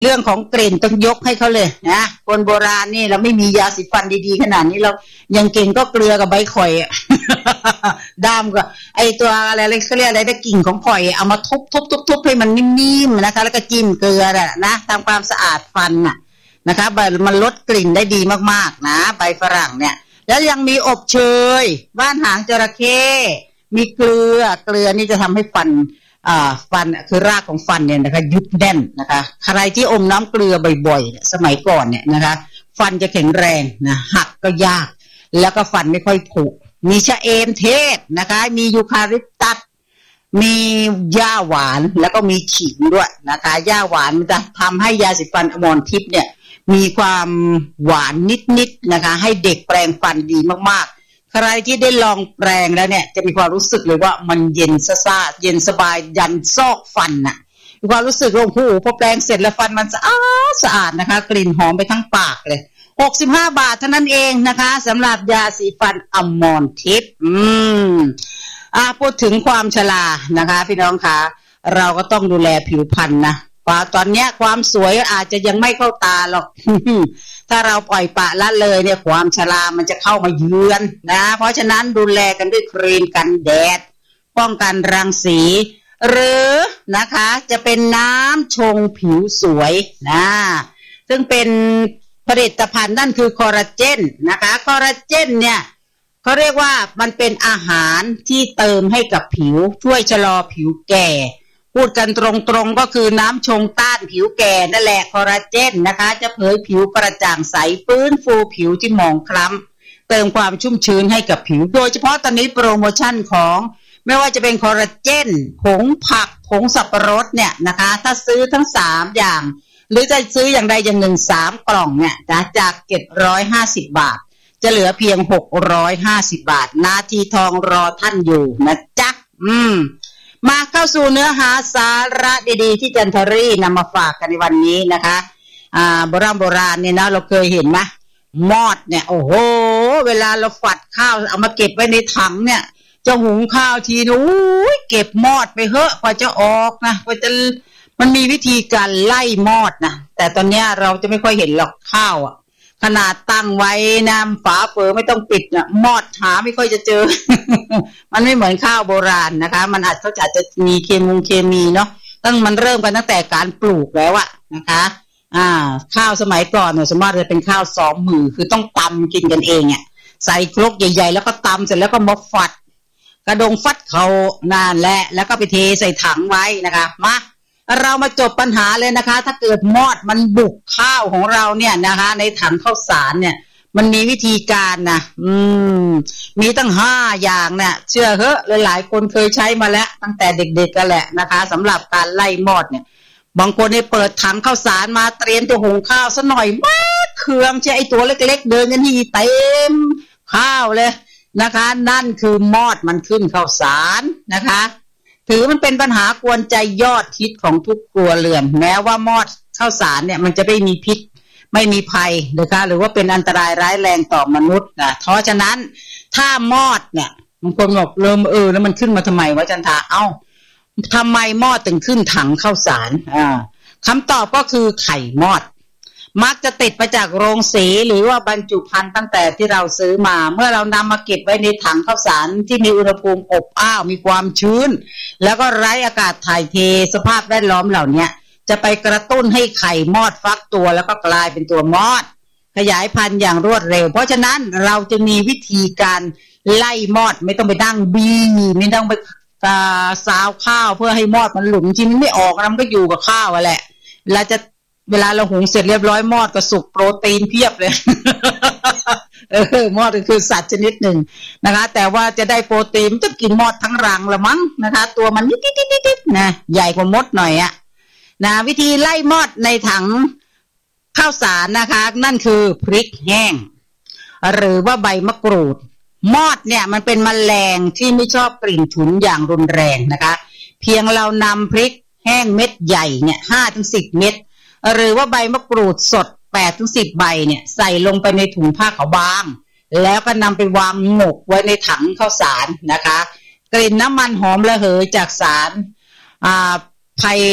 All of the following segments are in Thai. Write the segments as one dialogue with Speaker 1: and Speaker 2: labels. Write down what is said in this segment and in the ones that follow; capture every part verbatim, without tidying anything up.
Speaker 1: เรื่องของกลิ่นต้องยกให้เขาเลยนะคนโบราณนี่เราไม่มียาสีฟันดีๆขนาดนี้เรายังเก่งก็เกลือกับใบข่อยด้ามก็ไอตัวอะไรอะไรเขาเรียกอะไรได้กิ่งของข่อยเอามาทุบๆๆๆให้มันนิ่มๆนะคะแล้วก็จิ้มเกลือน่ะนะทำความสะอาดฟันน่ะนะคะมันลดกลิ่นได้ดีมากๆนะใบฝรั่งเนี่ยแล้วยังมีอบเชยบ้านหางจระเข้มีเกลือเกลือนี่จะทำให้ฟันอ่าฟันคือรากของฟันเนี่ยนะคะยึดแน่นนะคะใครที่อมน้ำเกลือบ่อยๆสมัยก่อนเนี่ยนะคะฟันจะแข็งแรงนะหักก็ยากแล้วก็ฟันไม่ค่อยผุมีชะเอมเทศนะคะมียูคาลิปตัสมีหญ้าหวานแล้วก็มีขิงด้วยนะคะหญ้าหวานมันจะทำให้ยาสีฟันอมรทิพย์เนี่ยมีความหวานนิดๆนะคะให้เด็กแปรงฟันดีมากๆใครที่ได้ลองแปรงแล้วเนี่ยจะมีความรู้สึกเลยว่ามันเย็นซ่าๆเย็นสบายยันซอกฟันน่ะมีความรู้สึกโอ้โหพอแปรงเสร็จแล้วฟันมันสะอาดสะอาดนะคะกลิ่นหอมไปทั้งปากเลยหกสิบห้าบาทเท่านั้นเองนะคะสำหรับยาสีฟันอมรทิพย์อืมอ่าพูดถึงความชรานะคะพี่น้องคะเราก็ต้องดูแลผิวพรรณนะว่าตอนนี้ความสวยอาจจะยังไม่เข้าตาหรอก ถ้าเราปล่อยปละละเลยเนี่ยความชรามันจะเข้ามาเยือนนะเพราะฉะนั้นดูแลกันด้วยครีมกันแดดป้องกันรังสีหรือนะคะจะเป็นน้ำชงผิวสวยนะซึ่งเป็นผลิตภัณฑ์นั่นคือคอลลาเจนนะคะคอลลาเจนเนี่ยเขาเรียกว่ามันเป็นอาหารที่เติมให้กับผิวช่วยชะลอผิวแก่พูดกันตรงๆก็คือน้ำชงต้านผิวแก่นั่นแหละคอลลาเจนนะคะจะเผยผิวกระจ่างใสฟื้นฟูผิวที่หมองคล้ำเติมความชุ่มชื้นให้กับผิวโดยเฉพาะตอนนี้โปรโมชั่นของไม่ว่าจะเป็นคอลลาเจนผงผักผงสับปะรดเนี่ยนะคะถ้าซื้อทั้งสามอย่างหรือจะซื้ออย่างใดอย่างหนึ่งสามกล่องเนี่ยนะจากเจ็ดร้อยห้าสิบบาทจะเหลือเพียงหกร้อยห้าสิบบาทนาทีทองรอท่านอยู่นะจ๊ะอืมมาเข้าสู่เนื้อหาสาระดีๆที่จันทรีนำมาฝากกันในวันนี้นะคะอ่าโบราณโบราณเนี่ยนะเราเคยเห็นไหมมอดเนี่ยโอ้โหเวลาเราฝัดข้าวเอามาเก็บไว้ในถังเนี่ยจะหุงข้าวทีนู้นเก็บมอดไปเหอะกว่าจะออกนะกว่าจะมันมีวิธีการไล่มอดนะแต่ตอนนี้เราจะไม่ค่อยเห็นหรอกข้าวอ่ะขนาดตั้งไว้น้ำฝาเปิดไม่ต้องปิดน่ะมอดหาไม่ค่อยจะเจอ มันไม่เหมือนข้าวโบราณนะคะมันอาจเขาจะมีเคมีเคมีเนาะตั้งมันเริ่มกันตั้งแต่การปลูกแล้วอะนะคะอ่าข้าวสมัยก่อนเนี่ยสมมติจะเป็นข้าวสองมือคือต้องตำกินกันเองอ่ะใส่ครกใหญ่ๆแล้วก็ตำเสร็จแล้วก็มาฝัดกระดงฟัดเขานานแหละแล้วก็ไปเทใส่ถังไว้นะคะมาเรามาจบปัญหาเลยนะคะถ้าเกิดมอดมันบุกข้าวของเราเนี่ยนะคะในถังข้าวสารเนี่ยมันมีวิธีการนะอืมมีตั้งห้าอย่างเนี่ยเชื่อเหอะหลายๆคนเคยใช้มาแล้วตั้งแต่เด็กๆกันแหละนะคะสำหรับการไล่มอดเนี่ยบางคนเนี่ยเปิดถังข้าวสารมาเตรียมจะหุงข้าวซะหน่อยมากเครื่องใช่ไอตัวเล็กๆเดินกันที่เต็มข้าวเลยนะคะนั่นคือมอดมันขึ้นข้าวสารนะคะถือมันเป็นปัญหากวนใจยอดฮิตของทุกครัวเรือนแม้ว่ามอดข้าวสารเนี่ยมันจะไม่มีพิษไม่มีภัยนะคะหรือว่าเป็นอันตรายร้ายแรงต่อมนุษย์นะเพราะฉะนั้นถ้ามอดเนี่ยบางคนบอกเริ่มเออแล้วมันขึ้นมาทำไมวะจันทาเอ้าทำไมมอดถึงขึ้นถังข้าวสารอ่าคำตอบก็คือไข่มอดมักจะติดมาจากโรงสีหรือว่าบรรจุภัณฑ์ตั้งแต่ที่เราซื้อมาเมื่อเรานำมาเก็บไว้ในถังข้าวสารที่มีอุณหภูมิอบอ้าวมีความชื้นแล้วก็ไร้อากาศถ่ายเทสภาพแวดล้อมเหล่านี้จะไปกระตุ้นให้ไข่มอดฟักตัวแล้วก็กลายเป็นตัวมอดขยายพันธุ์อย่างรวดเร็วเพราะฉะนั้นเราจะมีวิธีการไล่มอดไม่ต้องไปดั้งบีไม่ต้องไปซาวข้าวเพื่อให้มอดมันหลุมชิ้นไม่ออกมันก็อยู่กับข้าวแหละเราจะเวลาเราหุงเสร็จเรียบร้อยมอดก็สุกโปรตีนเพียบเลย เออมอดก็คือสัตว์ชนิดหนึ่งนะคะแต่ว่าจะได้โปรตีนต้องกินมอดทั้งรังละมั้งนะคะตัวมันนิดๆๆๆนะใหญ่กว่ามดหน่อยอะนะวิธีไล่มอดในถังข้าวสารนะคะนั่นคือพริกแห้งหรือว่าใบมะกรูดมอดเนี่ยมันเป็นแมลงที่ไม่ชอบกลิ่นฉุนอย่างรุนแรงนะคะเพียงเรานำพริกแห้งเม็ดใหญ่เนี่ย ห้าถึงสิบ เม็ดหรือว่าใบมะกรูดสด แปดถึงสิบ ใบเนี่ยใส่ลงไปในถุงผ้าขาวบางแล้วก็นำไปวางหมกไว้ในถังข้าวสารนะคะกลิ่นน้ำมันหอมระเหยจากสารอ่าไพโพ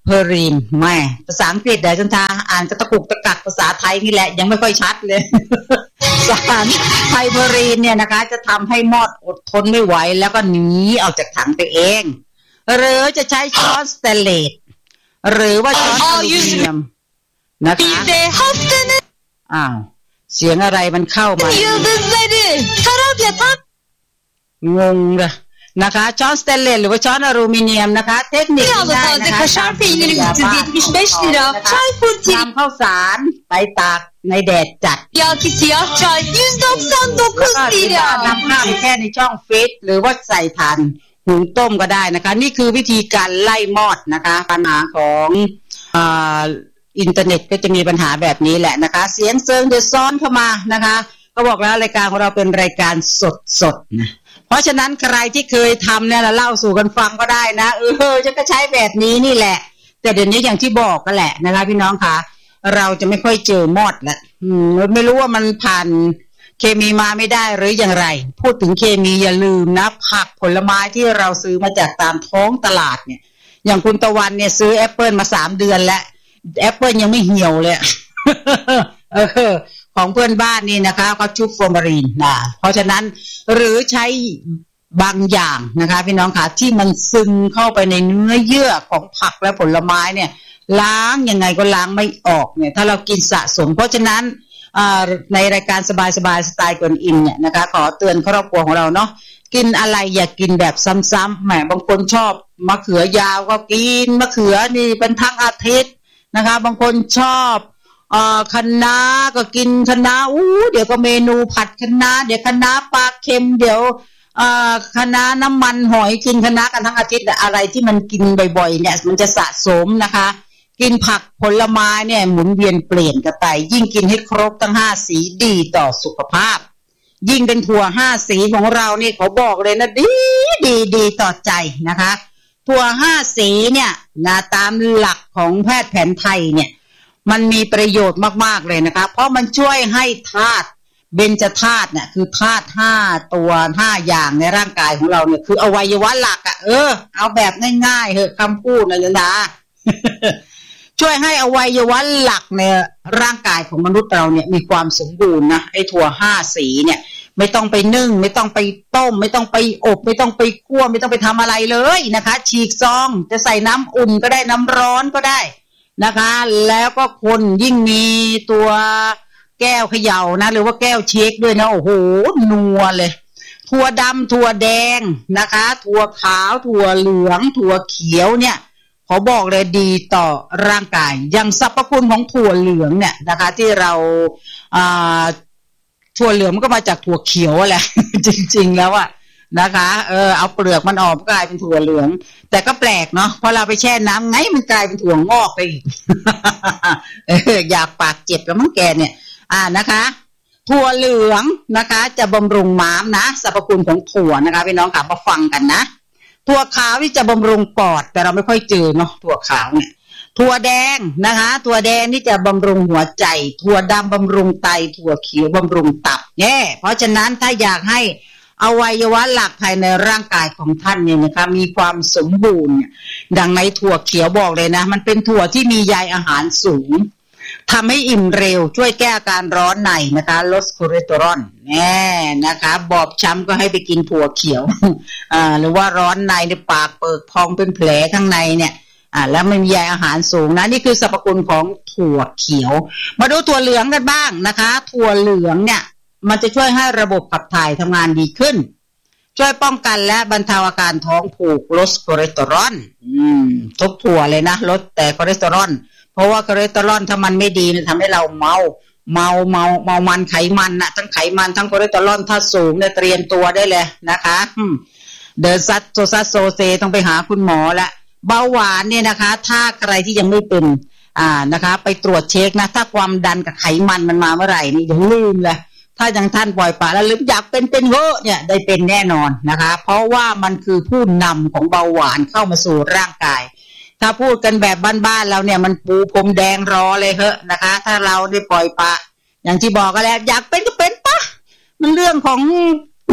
Speaker 1: เพอรีนแม่ภาษาอังกฤษเดี๋ยวจันทาอ่านกระตะกุกตะกักภาษาไทยนี่แหละยังไม่ค่อยชัดเลย สารไพเพอรีนเนี่ยนะคะจะทำให้มอดอดทนไม่ไหวแล้วก็หนีออกจากถังไปเองหรือจะใช้ช้อนสเตนเลสหรือว่าช้อนอลูมิเนียมนะคะอ้าวเสียงอะไรมันเข้ามา งงเลยนะคะช้อนสเตนเลสหรือว่าช้อนอลูมิเนียมนะคะเทคนิคง่ายๆนะคะทำข้าวสารไปตากในแดดจัดแล้วก็ที่บ้านนำข้าวแค่ในช่องฟรีซหรือว่าใส่ถ่านหุงต้มก็ได้นะคะนี่คือวิธีการไล่มอดนะคะปัญหาของอ่าอินเทอร์เน็ตก็จะมีปัญหาแบบนี้แหละนะคะเสียงเซิงเดือดซ้อนเข้ามานะคะก็บอกแล้วรายการของเราเป็นรายการสดๆนะเพราะฉะนั้นใครที่เคยทำเนี่ยเล่าสู่กันฟังก็ได้นะเออฉันก็ใช้แบบนี้นี่แหละแต่เดี๋ยวนี้อย่างที่บอกก็แหละนะคะพี่น้องคะเราจะไม่ค่อยเจอมอดละอืมไม่รู้ว่ามันผ่านเคมีมาไม่ได้หรืออย่างไรพูดถึงเคมีอย่าลืมนะผักผลไม้ที่เราซื้อมาจากตามท้องตลาดเนี่ยอย่างคุณตะวันเนี่ยซื้อแอปเปิลมาสามเดือนแล้วแอปเปิลยังไม่เหี่ยวเลย เออของเพื่อนบ้านนี่นะคะเขาชุบฟอร์มาลีนนะเพราะฉะนั้นหรือใช้บางอย่างนะคะพี่น้องคะที่มันซึมเข้าไปในเนื้อเยื่อของผักและผลไม้เนี่ยล้างยังไงก็ล้างไม่ออกเนี่ยถ้าเรากินสะสมเพราะฉะนั้นในรายการสบายๆสไตล์กวนอินเนี่ยนะคะขอเตือนครอบครัวของเราเนาะกินอะไรอย่ากินแบบซ้ำๆแหมบางคนชอบมะเขือยาวก็กินมะเขือนี่เป็นทั้งอาทิตย์นะคะบางคนชอบเอ่อคะน้าก็กินคะน้าอู้เดี๋ยวก็เมนูผัดคะน้าเดี๋ยวคะน้าปลาเค็มเดี๋ยวเอ่อคะน้าน้ำมันหอยกินคะน้ากันทั้งอาทิตย์อะไรที่มันกินบ่อยๆเนี่ยมันจะสะสมนะคะกินผักผลไม้เนี่ยหมุนเวียนเปลี่ยนกันไปยิ่งกินให้ครบทั้งห้าสีดีต่อสุขภาพยิ่งเป็นถั่วห้าสีของเรานี่เขาบอกเลยนะดีดีดีต่อใจนะคะถั่วห้าสีเนี่ยนะตามหลักของแพทย์แผนไทยเนี่ยมันมีประโยชน์มากๆเลยนะคะเพราะมันช่วยให้ธาตุเบญจธาตุเนี่ยคือธาตุห้าตัวห้าอย่างในร่างกายของเราเนี่ยคืออวัยวะหลักอ่ะเออเอาแบบง่ายๆเหอะคำพูดนะยนะ ช่วยให้อวัยวะหลักในร่างกายของมนุษย์เราเนี่ยมีความสมบูรณ์นะไอ้ถั่วห้าสีเนี่ยไม่ต้องไปนึ่งไม่ต้องไปต้มไม่ต้องไปอบไม่ต้องไปคั่วไม่ต้องไปทำอะไรเลยนะคะฉีกซองจะใส่น้ำอุ่นก็ได้น้ำร้อนก็ได้นะคะแล้วก็คนยิ่งมีตัวแก้วเขย่านะหรือว่าแก้วเช็คด้วยนะโอ้โหนัวเลยถั่วดำถั่วแดงนะคะถั่วขาวถั่วเหลืองถั่วเขียวเนี่ยขอบอกเลยดีต่อร่างกายอย่างสรรพคุณของถั่วเหลืองเนี่ยนะคะที่เราอ่าถั่วเหลืองมันก็มาจากถั่วเขียวแหละ จริงๆแล้วอะนะคะเออเอาเปลือกมันออกกลายเป็นถั่วเหลืองแต่ก็แปลกเนาะพอเราไปแช่น้ำไงมันกลายเป็นถั่วงอกไปอีก เอออยากปากเจ็บแล้วมั้งแกเนี่ยอ่านะคะถั่วเหลืองนะคะจะบำรุงม้ามนะสรรพคุณของถั่วนะคะพี่น้องค่ะมาฟังกันนะถั่วขาวที่จะบำรุงปอดแต่เราไม่ค่อยเจอเนาะถั่วขาวเนี่ยถั่วแดงนะคะถั่วแดงนี่จะบำรุงหัวใจถั่วดำบำรุงไตถั่วเขียวบำรุงตับเนี่ยเพราะฉะนั้นถ้าอยากให้อวัยวะหลักภายในร่างกายของท่านเนี่ยนะคะมีความสมบูรณ์ดังในถั่วเขียวบอกเลยนะมันเป็นถั่วที่มีใยอาหารสูงทำให้อิ่มเร็วช่วยแก้อาการร้อนในนะคะลดคอเลสเตอรอลแน่นะคะบอบช้ำก็ให้ไปกินถั่วเขียว อ่าหรือว่าร้อนในในปากเปิดพองเป็นแผลข้างในเนี่ยอ่าแล้วมันมีใยอาหารสูงนะนี่คือสรรพคุณของถั่วเขียวมาดูถั่วเหลืองกันบ้างนะคะถั่วเหลืองเนี่ยมันจะช่วยให้ระบบขับถ่ายทำงานดีขึ้นช่วยป้องกันและบรรเทาอาการท้องผูกลดคอเลสเตอรอลอืมทุกถั่วเลยนะลดแต่คอเลสเตอรอลเพราะว่าคอเลสเตอรอลถ้ามันไม่ดีมันทำให้เราเมาเมาเมาเมามันไขมันนะทั้งไขมันทั้งคอเลสเตอรอลถ้าสูงเนี่ยเตรียมตัวได้เลยนะคะเดินซัดโซซัดโซเซต้องไปหาคุณหมอละเบาหวานเนี่ยนะคะถ้าใครที่ยังไม่เป็นอ่านะคะไปตรวจเช็คนะถ้าความดันกับไขมันมันมาเมื่อไหร่นี่อย่าลืมเลยถ้าอย่างท่านปล่อยปละแล้วลืมอยากเป็นเป็นเฮ้อเนี่ยได้เป็นแน่นอนนะคะเพราะว่ามันคือผู้นำของเบาหวานเข้ามาสู่ร่างกายถ้าพูดกันแบบบ้านๆเราเนี่ยมันปูพรมแดงรอเลยเหอะนะคะถ้าเราได้ปล่อยปละอย่างที่บอกก็แล้วอยากเป็นก็เป็นปะมันเรื่องของ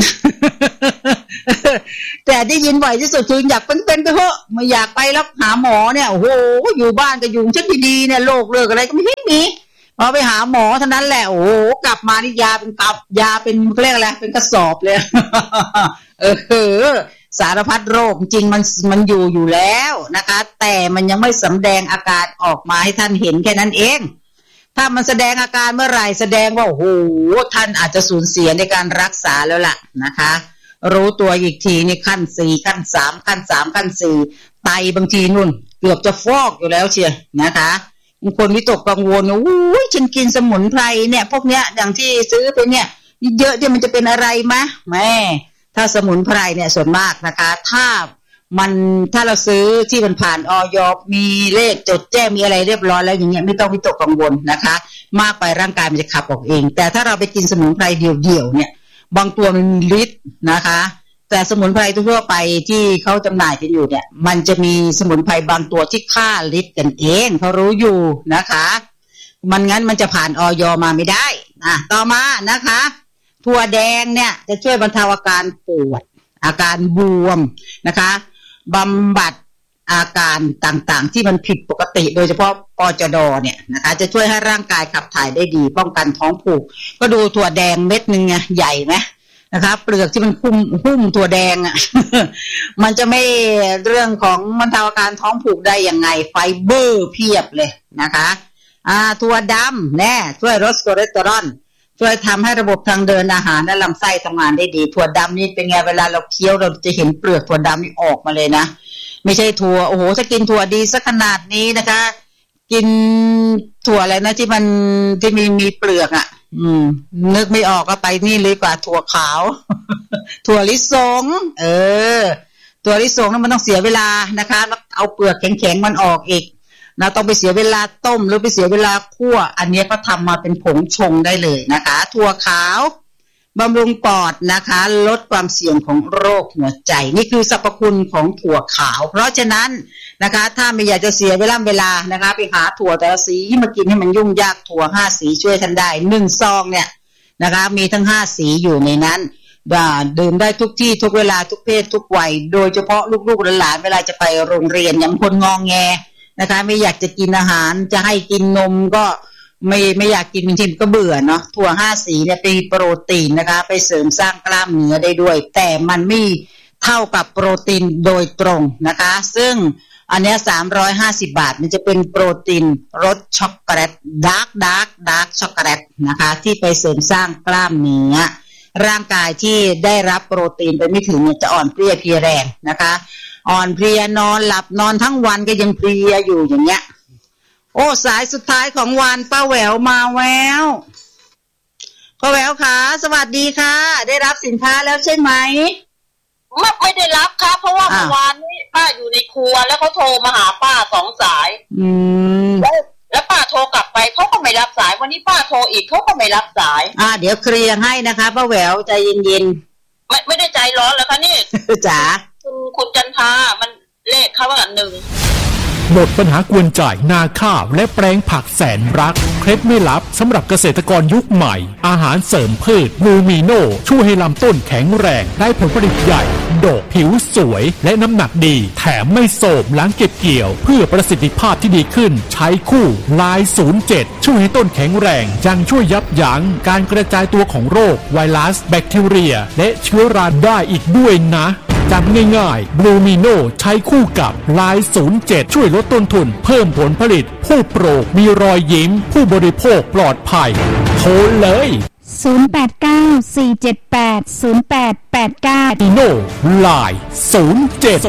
Speaker 1: แต่ได้ยินบ่อยที่สุดคืออยากเป็นๆไปเถอะไม่อยากไปรับหาหมอเนี่ยโอ้โหอยู่บ้านก็อยู่ฉันดีๆเนี่ยโรคเลิกอะไรก็ไม่มีพอไปหาหมอเท่านั้นแหละโอ้โหกลับมานี่ยาเป็นกับยาเป็นเรียกอะไรเป็นกระสอบเลย เออสารพัดโรคจริงมันมันอยู่อยู่แล้วนะคะแต่มันยังไม่สำแดงอาการออกมาให้ท่านเห็นแค่นั้นเองถ้ามันแสดงอาการเมื่อไหร่แสดงว่าโอ้โหท่านอาจจะสูญเสียในการรักษาแล้วล่ะนะคะรู้ตัวอีกทีนี่ขั้นสี่ขั้นสามขั้นสามขั้นสี่ไตบางทีนุ่นเกือบจะฟอกอยู่แล้วเชียนะคะบางคนวิตกกังวลโอ้ยฉันกินสมุนไพรเนี่ยพวกเนี้ยอย่างที่ซื้อไปเนี่ยเยอะเนี่ยมันจะเป็นอะไรมะแม่ถ้าสมุนไพรเนี่ยส่วนมากนะคะถ้ามันถ้าเราซื้อที่มันผ่านอย.มีเลขจดแจ้งมีอะไรเรียบร้อยแล้วอย่างเงี้ยไม่ต้องวิตกกังวลนะคะมากไปร่างกายมันจะขับออกเองแต่ถ้าเราไปกินสมุนไพรเดี่ยวๆเนี่ยบางตัวมันมีฤทธิ์นะคะแต่สมุนไพรทั่วไปที่เขาจำหน่ายกันอยู่เนี่ยมันจะมีสมุนไพรบางตัวที่ฆ่าฤทธิ์กันเองเขารู้อยู่นะคะมันงั้นมันจะผ่านอย.มาไม่ได้อ่ะต่อมานะคะถั่วแดงเนี่ยจะช่วยบรรเทาอาการปวดอาการบวมนะคะบำบัดอาการต่างๆที่มันผิดปกติโดยเฉพาะปจดเนี่ยนะคะจะช่วยให้ร่างกายขับถ่ายได้ดีป้องกันท้องผูกก็ดูถั่วแดงเม็ดนึงไงใหญ่ไหมนะคะเปลือกที่มันหุ้มหุ้มถั่วแดงอ่ะ มันจะไม่เรื่องของบรรเทาอาการท้องผูกได้ยังไงไฟเบอร์เพียบเลยนะคะอ่าถั่วดำแน่ช่วยลดคอเลสเตอรอลช่วยทำให้ระบบทางเดินอาหารและลำไส้ทำงานได้ดีถั่วดำนี่เป็นไงเวลาเราเคี้ยวเราจะเห็นเปลือกถั่วดำนี่ออกมาเลยนะไม่ใช่ถั่วโอ้โหถ้ากินถั่วดีสักขนาดนี้นะคะกินถั่วอะไรนะที่มันที่มีมีเปลือกอ่ะอืมนึกไม่ออกก็ไปนี่เลยกว่าถั่วขาว ถั่วลิสงเออถั่วลิสงนั้นมันต้องเสียเวลานะคะแล้วเอาเปลือกแข็งๆมันออกอีกนะต้องไปเสียเวลาต้มหรือไปเสียเวลาคั่วอันนี้ก็ทำมาเป็นผงชงได้เลยนะคะถั่วขาวบำรุงปอดนะคะลดความเสี่ยงของโรคหัวใจนี่คือสรรพคุณของถั่วขาวเพราะฉะนั้นนะคะถ้าไม่อยากจะเสียเวลาเวลานะคะไปหาถั่วแต่ละสีมากินให้มันยุ่งยากถั่วห้าสีช่วยท่านได้หนึ่งซองเนี่ยนะคะมีทั้งห้าสีอยู่ในนั้นดื่มได้ทุกที่ทุกเวลาทุกเพศทุกวัยโดยเฉพาะลูกๆหลานๆเวลาจะไปโรงเรียนอย่างคนงองแงนะคะไม่อยากจะกินอาหารจะให้กินนมก็ไม่ไม่อยากกินบางทีก็เบื่อเนาะถั่วห้าสีเนี่ยเป็นโปรตีนนะคะไปเสริมสร้างกล้ามเนื้อได้ด้วยแต่มันไม่เท่ากับโปรตีนโดยตรงนะคะซึ่งอันนี้สามร้อยห้าสิบบาทมันจะเป็นโปรตีนรสช็อกโกแลตดาร์กดาร์กดาร์กช็อกโกแลตนะคะที่ไปเสริมสร้างกล้ามเนื้อร่างกายที่ได้รับโปรตีนไปไม่ถึงเนี่ยจะอ่อนเพลียเพลียแรงนะคะอ่อนเพลียนอนหลับนอนทั้งวันก็ยังเพลียอยู่อย่างเงี้ยโอ้สายสุดท้ายของวันป้าแหววมาแววป้าแหววค่ะสวัสดีค่ะได้รับสินค้าแล้วใช่ไหม
Speaker 2: ไม่ไม่ได้รับค่ะเพราะว่าเมื่อวานนี้ป้าอยู่ในครัวแล้วเขาโทรมาหาป้าสองสาย
Speaker 1: อืม
Speaker 2: แล้วแล้วป้าโทรกลับไปเขาก็ไม่รับสายวันนี้ป้าโทรอีกเขาก็ไม่รับสาย
Speaker 1: อ่าเดี๋ยวเคลียร์ให้นะคะป้าแหววใจเย็น
Speaker 2: ๆไม่ไม่ได้ใจร้อนแล้วค่ะนี่
Speaker 1: จ๋า
Speaker 2: คุณคุณจันทามันเลขเขาว่าหนึ่ง
Speaker 3: หมดปัญหากวนจ่ายนาข้าวและแปลงผักแสนรักเคล็ดไม่ลับสำหรับเกษตรกรยุคใหม่อาหารเสริมพืชลูมิโนช่วยให้ลำต้นแข็งแรงได้ผลผลิตใหญ่ดอกผิวสวยและน้ำหนักดีแถมไม่โสมหลังเก็บเกี่ยวเพื่อประสิทธิภาพที่ดีขึ้นใช้คู่ลายศูนย์เจ็ดช่วยให้ต้นแข็งแรงยังช่วยยับยั้งการกระจายตัวของโรคไวรัสแบคทีเรียและเชื้อราได้อีกด้วยนะจำง่ายๆบลูมิโนใช้คู่กับลายศูนย์เจ็ดช่วยลดต้นทุนเพิ่มผลผลิตผู้ปลูกมีรอยยิ้มผู้บริโภคปลอดภัยโทรเลย
Speaker 4: ศูนย์ แปด เก้า สี่ เจ็ด แปด ศูนย์ แปด แปด เก้า
Speaker 3: มิโนลายศูนย์เจ็ด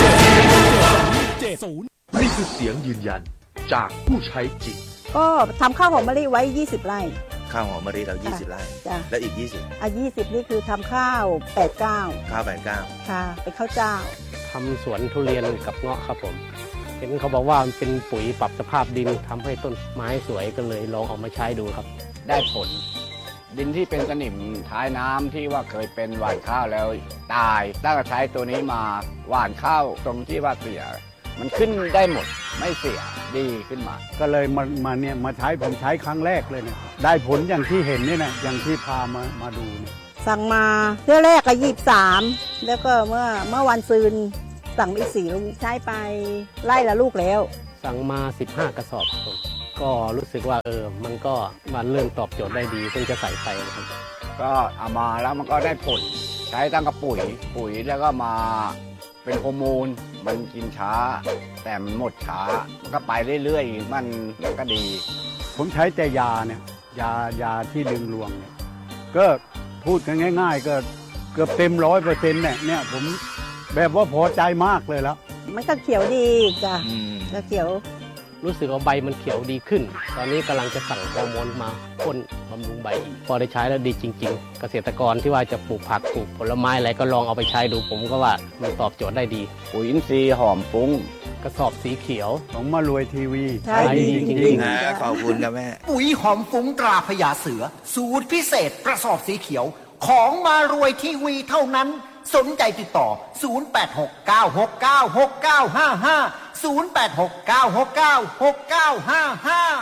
Speaker 5: นี่คือเสียงยืนยันจากผู้ใช้จริง
Speaker 6: ก็ทำข้าวหอมมะลิไว้ยี่สิบไร่
Speaker 5: ข้าวหอมมะลิเรายี่สิบไร่และอีกยี่สิบ
Speaker 6: อ่ะยี่สิบนี่คือทำข้าวแปดเก้า
Speaker 5: ข้าวแปดเก้า
Speaker 6: ค่ะเป็นข้าวเจ้า
Speaker 7: ทำสวนทุเรียนกับเงาะครับผมเห็นเขาบอกว่ามันเป็นปุ๋ยปรับสภาพดินทำให้ต้นไม้สวยก็เลยลองเอามาใช้ดูครับ
Speaker 8: ได้ผลดินที่เป็นสนิมท้ายน้ำที่ว่าเคยเป็นหว่านข้าวแล้วตายตั้งแต่ใช้ตัวนี้มาหว่านข้าวตรงที่ว่าเสียมันขึ้นได้หมดไม่เสียดีขึ้นมา
Speaker 9: ก็เลยมามาเนี่ยมาใช้ผมใช้ครั้งแรกเลยเนี่ยได้ผลอย่างที่เห็นนี่นะอย่างที่พามามาดูเนี่ย
Speaker 6: สั่งมาเที่ยวแรกก็ยี่สิบสามแล้วก็เมื่อเมื่อวันซืนสั่งอีกสี่ลูกใช้ไปไล่ละลูกแล้ว
Speaker 7: สั่งมาสิบห้ากระสอบครับผมก็รู้สึกว่าเออมันก็มันเริ่มตอบโจทย์ได้ดีเพิ่งจะใส่ไปนะครับ
Speaker 8: ก็เอามาแล้วมันก็ได้ผลใช้ตั้งกระปุ๋ยปุ๋ยแล้วก็มาเป็นฮอร์โมนมันกินช้าแต่มันหมดช้ามันก็ไปเรื่อยๆมันก็ดี
Speaker 9: ผมใช้แต่ยาเนี่ยยายาที่ดึงรวงเนี่ยก็พูดกันง่ายๆก็เกือบเต็มร้อยเปอร์เซ็นต์เนี่ยเนี่ยผมแบบว่าพอใจมากเลยแล้ว
Speaker 6: มันก็เขียวดีจ้ะก็เขียว
Speaker 7: รู้สึกว่าใบมันเขียวดีขึ้นตอนนี้กำลังจะสั่งฮอร์โมนมาพ่นบำรุงใบอีกพอได้ใช้แล้วดีจริงๆเกษตรกรที่ว่าจะปลูกผักปลูกผลไม้อะไรก็ลองเอาไปใช้ดูผมก็ว่ามันตอบโจทย์ได้ดี
Speaker 8: ปุ๋ยอินทรีย์หอมฟุ้ง
Speaker 7: กระสอบสีเขียว
Speaker 9: ของมารวยทีวี
Speaker 6: ใช่ดีจริงๆนะ
Speaker 10: ขอบคุณครับแม่
Speaker 11: ปุ๋ยหอมฟุ้งตราพญาเสือสูตรพิเศษกระสอบสีเขียวของมารวยทีวีเท่านั้นสนใจติดต่อศูนย์ แปด หก เก้า หก เก้า หก เก้า ห้า ห้า ศูนย์ แปด หก เก้า หก เก้า หก เก้า ห้า ห้า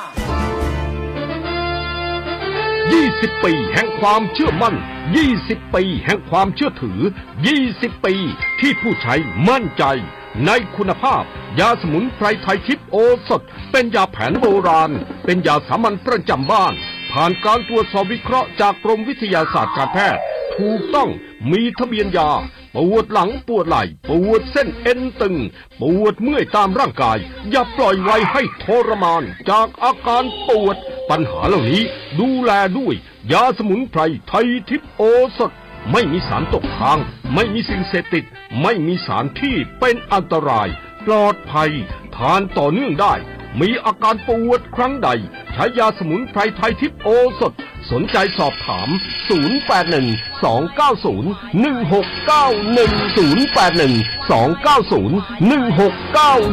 Speaker 3: ยี่สิบ ปีแห่งความเชื่อมั่นยี่สิบ ปีแห่งความเชื่อถือยี่สิบ ปีที่ผู้ใช้มั่นใจในคุณภาพยาสมุนไพรไทยทิพย์โอสถเป็นยาแผนโบราณเป็นยาสามัญประจำบ้านผ่านการตรวจสอบวิเคราะห์จากกรมวิทยาศาสตร์การแพทย์ถูกต้องมีทะเบียนยาปวดหลังปวดไหล่ปวดเส้นเอ็นตึงปวดเมื่อยตามร่างกายอย่าปล่อยไว้ให้ทรมานจากอาการปวดปัญหาเหล่านี้ดูแลด้วยยาสมุนไพรไทยทิพย์โอสถไม่มีสารตกค้างไม่มีสิ่งเสพติดไม่มีสารที่เป็นอันตรายปลอดภัยทานต่อเนื่องได้มีอาการปวดครั้งใดใช้ยาสมุนไพรไทยทิพย์โอสถสนใจสอบถามศูนย์ แปด หนึ่ง สอง เก้า ศูนย์ หนึ่ง หก เก้า หนึ่ง ศูนย์ แปด หนึ่ง สอง เก้า ศูนย์ หนึ่ง หก เก้า